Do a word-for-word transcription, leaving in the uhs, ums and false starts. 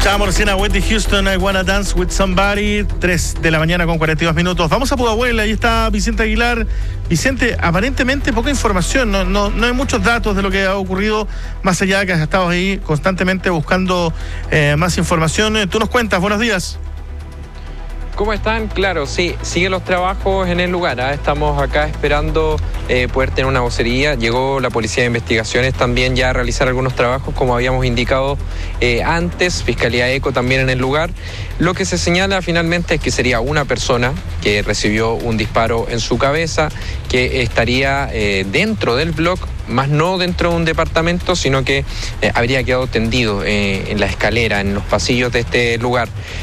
Escuchábamos recién a Whitney Houston, I Wanna Dance With Somebody, tres de la mañana con cuarenta y dos minutos. Vamos a Pudahuel, ahí está Vicente Aguilar. Vicente, aparentemente poca información, no, no, no hay muchos datos de lo que ha ocurrido, más allá de que has estado ahí constantemente buscando eh, más información. Tú nos cuentas, buenos días. ¿Cómo están? Claro, sí, siguen los trabajos en el lugar, ¿eh? Estamos acá esperando eh, poder tener una vocería. Llegó la Policía de Investigaciones también ya a realizar algunos trabajos, como habíamos indicado eh, antes, Fiscalía Eco también en el lugar. Lo que se señala finalmente es que sería una persona que recibió un disparo en su cabeza, que estaría eh, dentro del bloque, más no dentro de un departamento, sino que eh, habría quedado tendido eh, en la escalera, en los pasillos de este lugar.